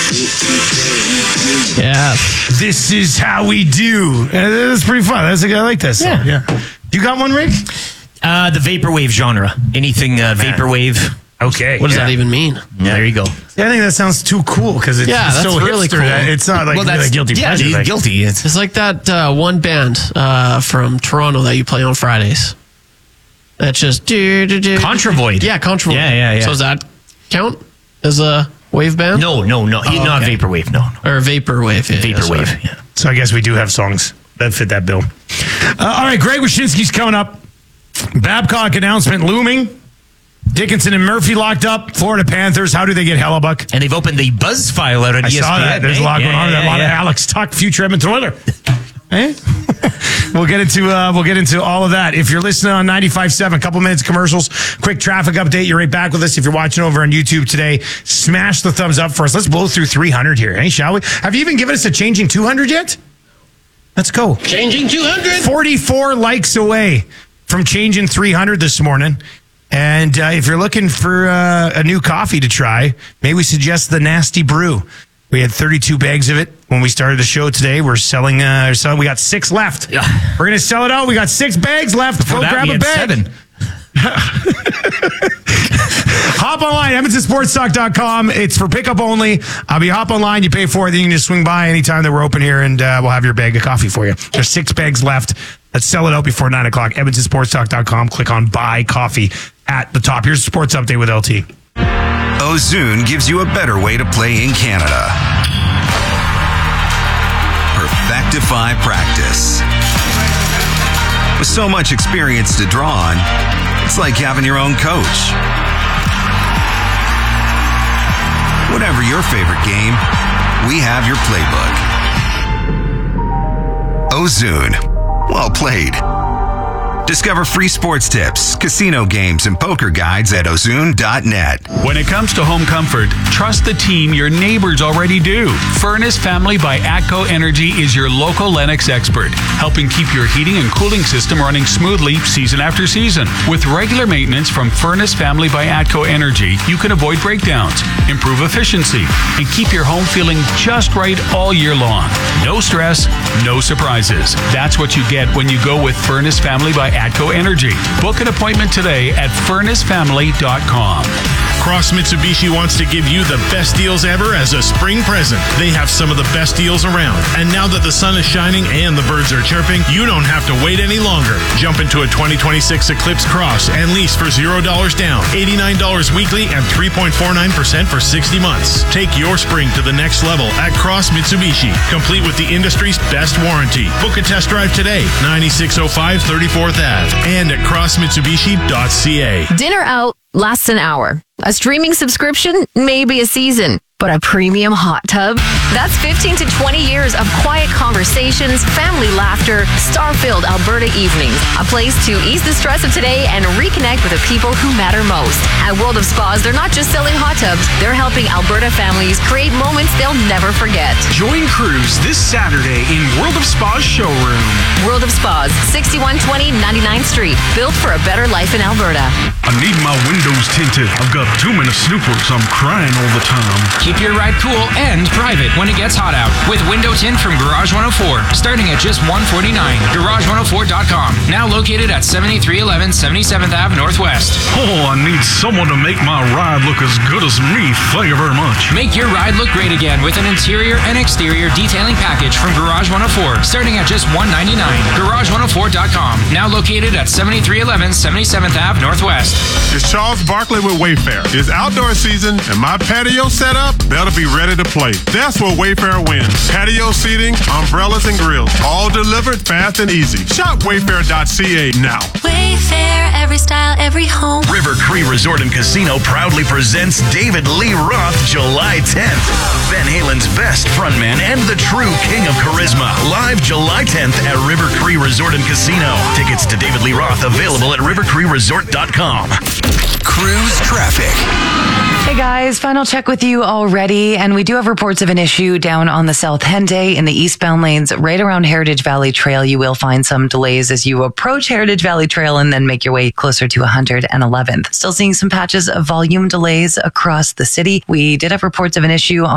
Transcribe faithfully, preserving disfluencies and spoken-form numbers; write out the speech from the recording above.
Yeah. This is how we do. That's pretty fun. That's I like this. Yeah. yeah. You got one, Rick? Uh, the vaporwave genre. Anything uh, vaporwave. Okay. What does yeah. that even mean? Yeah, there you go. Yeah, I think that sounds too cool because it's, Yeah, it's that's so really hipster cool. that it's not like Well, that's really guilty yeah, pleasure. it's thing. guilty. It's, It's like that uh, one band uh, from Toronto that you play on Fridays. That's just do, do, do. Contravoid. Yeah, Contravoid. Yeah, yeah, yeah. So does that count as a wave band? No, no, no. He's Oh, not okay. vaporwave. No, no. Or vaporwave. Yeah, yeah, sorry. Vaporwave. Yeah. So I guess we do have songs that fit that bill. Uh, all right, Greg Wyshynski's coming up. Babcock announcement looming. Dickinson and Murphy locked up. Florida Panthers. How do they get Hellebuck? And they've opened the Buzz file out on I E S P N. saw that. There's eh? a lot going Yeah, on. yeah, a lot yeah. of Alex Tuck, future Edmonton Oiler. Eh? We'll get into uh, we'll get into all of that. If you're listening on ninety-five point seven, a couple minutes of commercials, quick traffic update. You're right back with us. If you're watching over on YouTube today, smash the thumbs up for us. Let's blow through three hundred here, eh? Shall we? Have you even given us a changing two hundred yet? Let's go. Changing two hundred. forty-four likes away from changing three hundred this morning. And uh, if you're looking for uh, a new coffee to try, may we suggest the Nasty Brew. We had thirty-two bags of it when we started the show today. We're selling, uh, selling we got six left. Yeah. We're going to sell it out. We got six bags left. Before Go that, grab we a had bag. seven. Hop online, edmonton sports talk dot com. It's for pickup only. I'll be hop online. You pay for it. Then you can just swing by anytime that we're open here, and uh, we'll have your bag of coffee for you. There's six bags left. Let's sell it out before nine o'clock. edmonton sports talk dot com. Click on buy coffee at the top. Here's the sports update with L T. Ozune gives you a better way to play in Canada. Perfectify practice. With so much experience to draw on, it's like having your own coach. Whatever your favorite game, we have your playbook. Ozune. Well played. Discover free sports tips, casino games, and poker guides at ozune dot net. When it comes to home comfort, trust the team your neighbors already do. Furnace Family by ATCO Energy is your local Lennox expert, helping keep your heating and cooling system running smoothly season after season. With regular maintenance from Furnace Family by ATCO Energy, you can avoid breakdowns, improve efficiency, and keep your home feeling just right all year long. No stress, no surprises. That's what you get when you go with Furnace Family by ATCO Energy. Book an appointment today at furnace family dot com. Cross Mitsubishi wants to give you the best deals ever as a spring present. They have some of the best deals around. And now that the sun is shining and the birds are chirping, you don't have to wait any longer. Jump into a twenty twenty-six Eclipse Cross and lease for zero dollars down, eighty-nine dollars weekly, and three point four nine percent for sixty months. Take your spring to the next level at Cross Mitsubishi, complete with the industry's best warranty. Book a test drive today, ninety-six oh five thirty-fourth Ave, and at cross mitsubishi dot c a. Dinner out lasts an hour. A streaming subscription, maybe a season. But a premium hot tub? That's fifteen to twenty years of quiet conversations, family laughter, star-filled Alberta evenings. A place to ease the stress of today and reconnect with the people who matter most. At World of Spas, they're not just selling hot tubs, they're helping Alberta families create moments they'll never forget. Join Cruise this Saturday in World of Spas showroom. World of Spas, sixty-one twenty ninety-ninth Street, built for a better life in Alberta. I need my windows tinted. I've got too many snoopers. I'm crying all the time. Keep your ride cool and private when it gets hot out with window tint from Garage one oh four, starting at just one hundred forty-nine dollars. garage one oh four dot com. Now located at seventy-three eleven seventy-seventh Ave Northwest. Oh, I need someone to make my ride look as good as me. Thank you very much. Make your ride look great again with an interior and exterior detailing package from Garage one oh four, starting at just one hundred ninety-nine dollars. garage one oh four dot com. Now located at seventy-three eleven seventy-seventh Ave Northwest. It's Charles Barkley with Wayfair. It's outdoor season, and my patio setup better be ready to play. That's where Wayfair wins. Patio seating, umbrellas, and grills, all delivered fast and easy. Shop wayfair dot c a now. Wayfair, every style, every home. River Cree Resort and Casino proudly presents David Lee Roth July tenth. Van Halen's best frontman and the true king of charisma. Live July tenth at River Cree Resort and Casino. Tickets to David Lee Roth available at river cree resort dot com. Cruise traffic. Hey guys, final check with you already, and we do have reports of an issue down on the South Henday in the eastbound lanes right around Heritage Valley Trail. You will find some delays as you approach Heritage Valley Trail and then make your way closer to one hundred eleventh. Still seeing some patches of volume delays across the city. We did have reports of an issue on